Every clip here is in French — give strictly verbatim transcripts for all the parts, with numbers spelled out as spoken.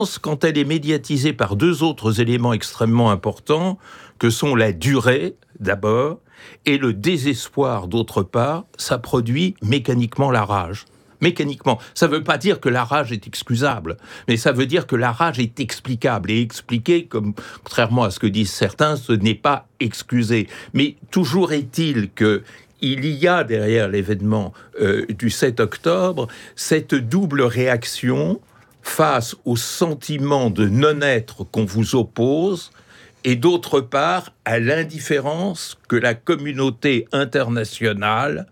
quand elle est médiatisée par deux autres éléments extrêmement importants, que sont la durée, d'abord, et le désespoir, d'autre part, ça produit mécaniquement la rage. Mécaniquement. Ça ne veut pas dire que la rage est excusable, mais ça veut dire que la rage est explicable. Et expliquer, comme, contrairement à ce que disent certains, ce n'est pas excusé. Mais toujours est-il que il y a derrière l'événement euh, du sept octobre cette double réaction face au sentiment de non-être qu'on vous oppose et d'autre part à l'indifférence que la communauté internationale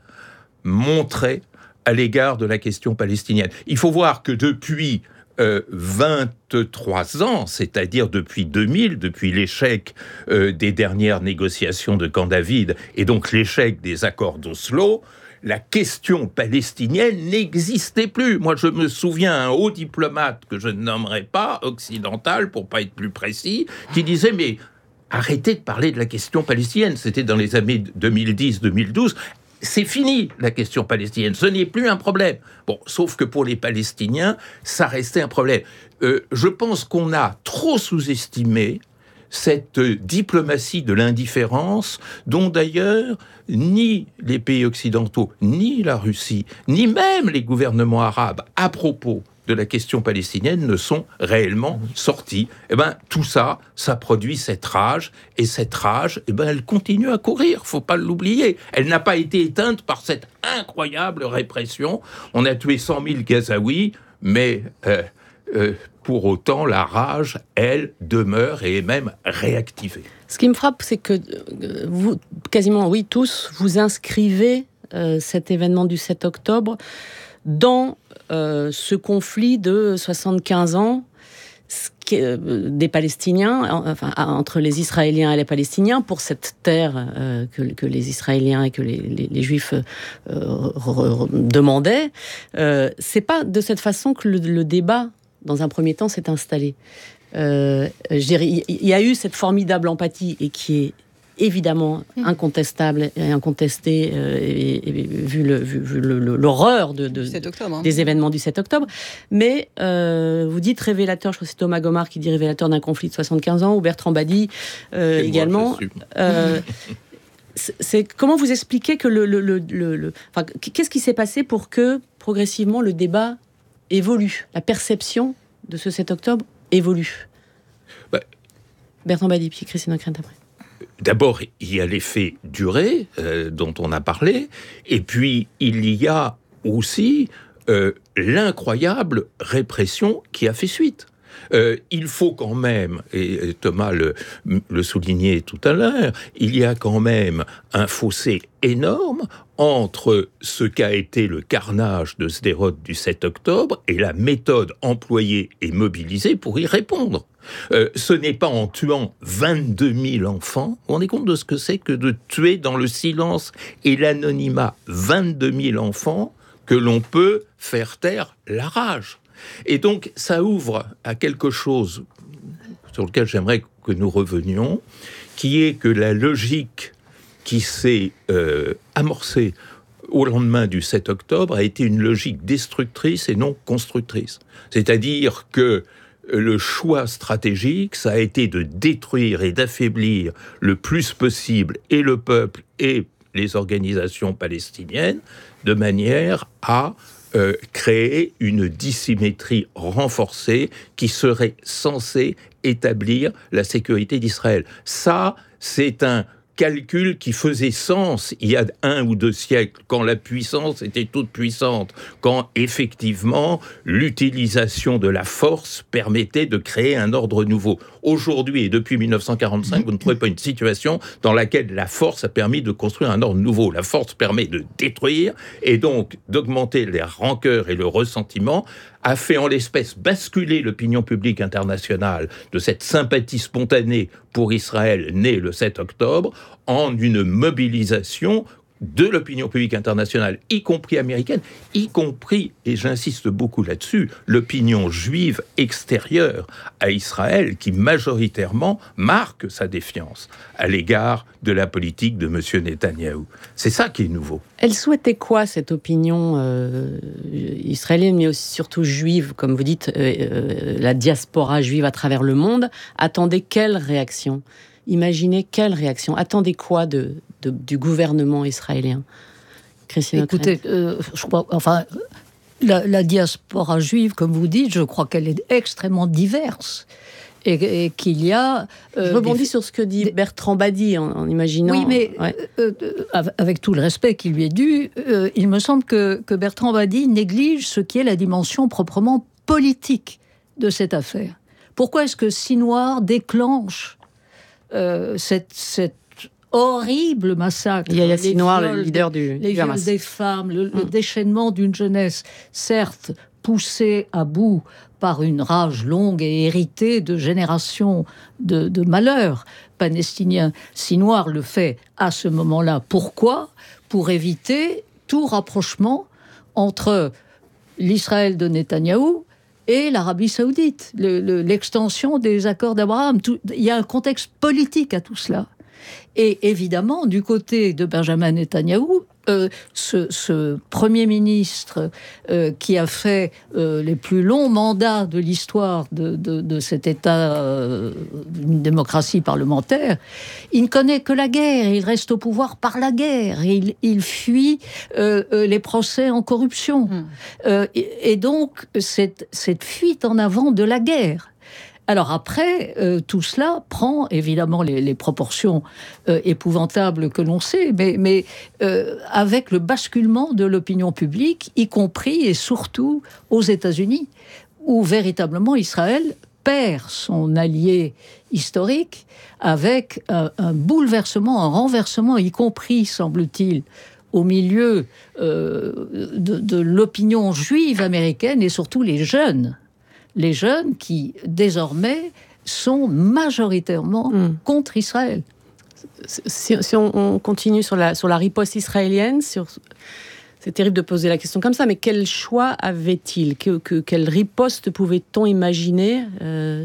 montrait à l'égard de la question palestinienne. Il faut voir que depuis euh, vingt-trois ans, c'est-à-dire depuis deux mille, depuis l'échec euh, des dernières négociations de Camp David et donc l'échec des accords d'Oslo, la question palestinienne n'existait plus. Moi, je me souviens un haut diplomate que je ne nommerai pas, occidental, pour pas être plus précis, qui disait « mais arrêtez de parler de la question palestinienne ». C'était dans les années deux mille dix deux mille douze. C'est fini, la question palestinienne. Ce n'est plus un problème. Bon, sauf que pour les Palestiniens, ça restait un problème. Euh, je pense qu'on a trop sous-estimé cette diplomatie de l'indifférence dont d'ailleurs ni les pays occidentaux, ni la Russie, ni même les gouvernements arabes, à propos de la question palestinienne, ne sont réellement sortis. Eh ben, tout ça, ça produit cette rage, et cette rage, eh ben, elle continue à courir, faut pas l'oublier. Elle n'a pas été éteinte par cette incroyable répression. On a tué cent mille Gazaouis, mais euh, euh, pour autant, la rage, elle, demeure et est même réactivée. Ce qui me frappe, c'est que vous, quasiment, oui, tous, vous inscrivez euh, cet événement du sept octobre dans euh, ce conflit de soixante-quinze ans euh, des Palestiniens, enfin, entre les Israéliens et les Palestiniens, pour cette terre euh, que, que les Israéliens et que les, les, les Juifs euh, re, re, demandaient. Euh, c'est pas de cette façon que le, le débat, dans un premier temps, s'est installé. Euh, je dirais, il y a eu cette formidable empathie, et qui est évidemment incontestable et incontestée, euh, et, et, vu, le, vu, vu le, le, l'horreur de, de, octobre, hein. des événements du sept octobre. Mais euh, vous dites révélateur, je crois que c'est Thomas Gomard qui dit révélateur d'un conflit de soixante-quinze ans, ou Bertrand Badi euh, également. Moi, euh, c'est, c'est, comment vous expliquez que le... le, le, le, le enfin, qu'est-ce qui s'est passé pour que, progressivement, le débat évolue, la perception de ce sept octobre évolue? bah, Bertrand Badi, puis Christine O'Krent après. D'abord, il y a l'effet durée euh, dont on a parlé, et puis il y a aussi euh, l'incroyable répression qui a fait suite. Euh, il faut quand même, et Thomas le, le soulignait tout à l'heure, il y a quand même un fossé énorme entre ce qu'a été le carnage de Sderot du sept octobre et la méthode employée et mobilisée pour y répondre. Euh, ce n'est pas en tuant vingt-deux mille enfants, vous vous rendez compte de ce que c'est que de tuer dans le silence et l'anonymat vingt-deux mille enfants, que l'on peut faire taire la rage. Et donc, ça ouvre à quelque chose sur lequel j'aimerais que nous revenions, qui est que la logique qui s'est euh, amorcée au lendemain du sept octobre a été une logique destructrice et non constructrice. C'est-à-dire que le choix stratégique, ça a été de détruire et d'affaiblir le plus possible et le peuple et les organisations palestiniennes, de manière à Euh, créer une dissymétrie renforcée qui serait censée établir la sécurité d'Israël. Ça, c'est un calcul qui faisait sens il y a un ou deux siècles, quand la puissance était toute puissante, quand effectivement l'utilisation de la force permettait de créer un ordre nouveau. Aujourd'hui et depuis dix-neuf cent quarante-cinq, vous ne trouvez pas une situation dans laquelle la force a permis de construire un ordre nouveau. La force permet de détruire et donc d'augmenter les rancœurs et le ressentiment, a fait en l'espèce basculer l'opinion publique internationale de cette sympathie spontanée pour Israël née le sept octobre en une mobilisation de l'opinion publique internationale, y compris américaine, y compris, et j'insiste beaucoup là-dessus, l'opinion juive extérieure à Israël, qui majoritairement marque sa défiance à l'égard de la politique de M. Netanyahou. C'est ça qui est nouveau. Elle souhaitait quoi, cette opinion euh, israélienne, mais aussi surtout juive, comme vous dites, euh, euh, la diaspora juive à travers le monde, attendait quelle réaction ? Imaginez quelle réaction ? Attendez quoi de, de, du gouvernement israélien ? Christine Ockrent. Écoutez, euh, je crois, enfin, la, la diaspora juive, comme vous dites, je crois qu'elle est extrêmement diverse. Et, et qu'il y a... Euh, je rebondis des, sur ce que dit des, Bertrand Badi, en, en imaginant... Oui, mais ouais. euh, euh, avec tout le respect qui lui est dû, euh, il me semble que, que Bertrand Badi néglige ce qui est la dimension proprement politique de cette affaire. Pourquoi est-ce que Sinwar déclenche euh, cette, cette horrible massacre? Il y a Sinwar, le leader du, les du viols des femmes, le, mmh. le déchaînement d'une jeunesse, certes poussée à bout par une rage longue et héritée de générations de, de malheurs palestiniens. Sinwar le fait à ce moment-là. Pourquoi ? Pour éviter tout rapprochement entre l'Israël de Netanyahou et l'Arabie saoudite, le, le, l'extension des accords d'Abraham. Tout, il y a un contexte politique à tout cela. Et évidemment, du côté de Benjamin Netanyahou, euh, ce, ce Premier ministre euh, qui a fait euh, les plus longs mandats de l'histoire de, de, de cet État, euh, une démocratie parlementaire, il ne connaît que la guerre, il reste au pouvoir par la guerre, il, il fuit euh, euh, les procès en corruption. Mmh. Euh, et, et donc, cette, cette fuite en avant de la guerre. Alors après, euh, tout cela prend évidemment les, les proportions euh, épouvantables que l'on sait, mais, mais euh, avec le basculement de l'opinion publique, y compris et surtout aux États-Unis, où véritablement Israël perd son allié historique avec un, un bouleversement, un renversement, y compris, semble-t-il, au milieu euh, de, de l'opinion juive américaine et surtout les jeunes. Les jeunes qui, désormais, sont majoritairement mmh. contre Israël. Si, si on, on continue sur la, sur la riposte israélienne, sur, c'est terrible de poser la question comme ça, mais quel choix avait-il ? que, que, Quelle riposte pouvait-on imaginer euh,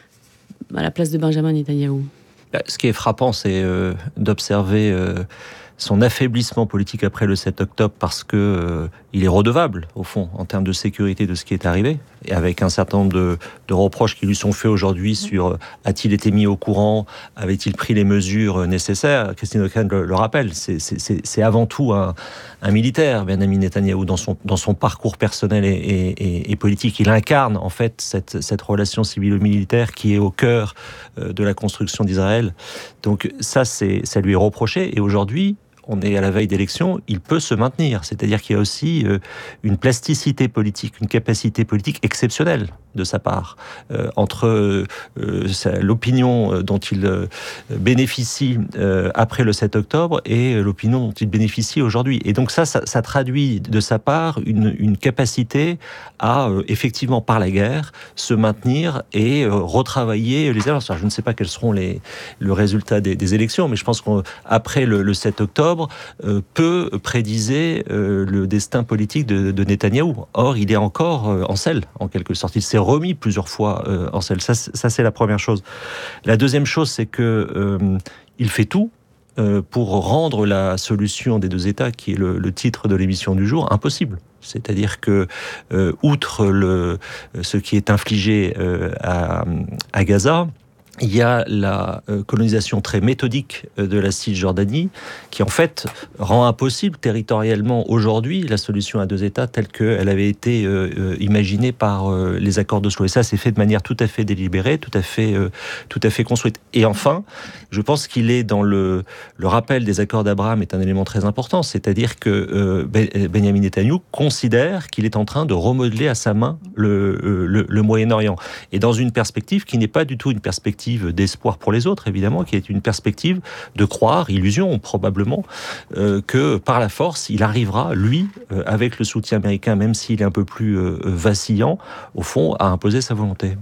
à la place de Benjamin Netanyahou ? Ce qui est frappant, c'est euh, d'observer... Euh, son affaiblissement politique après le sept octobre parce que euh, il est redevable, au fond, en termes de sécurité de ce qui est arrivé, et avec un certain nombre de, de reproches qui lui sont faits aujourd'hui sur euh, a-t-il été mis au courant, avait-il pris les mesures nécessaires. Christine Ockrent le, le rappelle, c'est, c'est, c'est avant tout un, un militaire, Benjamin Netanyahou, dans son, dans son parcours personnel et, et, et, et politique. Il incarne, en fait, cette, cette relation civilo-militaire qui est au cœur euh, de la construction d'Israël. Donc ça, c'est, ça lui est reproché, et aujourd'hui, on est à la veille d'élections, il peut se maintenir. C'est-à-dire qu'il y a aussi euh, une plasticité politique, une capacité politique exceptionnelle de sa part, euh, entre euh, sa, l'opinion dont il euh, bénéficie euh, après le sept octobre et l'opinion dont il bénéficie aujourd'hui. Et donc ça, ça, ça traduit de sa part une, une capacité à, euh, effectivement, par la guerre, se maintenir et euh, retravailler les alliances. Alors, je ne sais pas quels seront les, le résultat des, des élections, mais je pense qu'après le, le sept octobre, euh, peut prédiser euh, le destin politique de, de Netanyahou. Or, il est encore euh, en selle, en quelque sorte. Il s'est remis plusieurs fois euh, en selle. Ça, ça, c'est la première chose. La deuxième chose, c'est que euh, il fait tout euh, pour rendre la solution des deux États, qui est le, le titre de l'émission du jour, impossible. C'est-à-dire que, euh, outre le, ce qui est infligé euh, à, à Gaza, il y a la colonisation très méthodique de la Cisjordanie qui, en fait, rend impossible territorialement aujourd'hui la solution à deux États telle qu'elle avait été euh, imaginée par euh, les accords d'Oslo. Et ça, c'est fait de manière tout à fait délibérée, tout à fait, euh, tout à fait construite. Et enfin, je pense qu'il est dans le, le rappel des accords d'Abraham est un élément très important, c'est-à-dire que euh, Benjamin Netanyahou considère qu'il est en train de remodeler à sa main le, le, le Moyen-Orient. Et dans une perspective qui n'est pas du tout une perspective d'espoir pour les autres, évidemment, qui est une perspective de croire, illusion probablement, euh, que par la force, il arrivera, lui, euh, avec le soutien américain, même s'il est un peu plus euh, vacillant, au fond, à imposer sa volonté.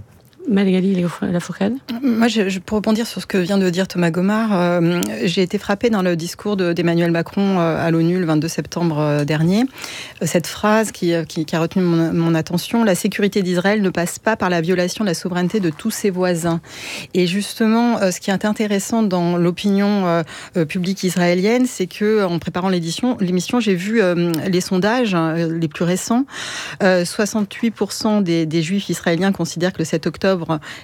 Magali Lafourcade. Moi, je, je, pour rebondir sur ce que vient de dire Thomas Gomard, euh, j'ai été frappée dans le discours de, d'Emmanuel Macron euh, à l'ONU le vingt-deux septembre euh, dernier. Euh, cette phrase qui, qui, qui a retenu mon, mon attention, la sécurité d'Israël ne passe pas par la violation de la souveraineté de tous ses voisins. Et justement, euh, ce qui est intéressant dans l'opinion euh, euh, publique israélienne, c'est que en préparant l'édition, l'émission, j'ai vu euh, les sondages euh, les plus récents. Euh, soixante-huit pour cent des, des Juifs israéliens considèrent que le sept octobre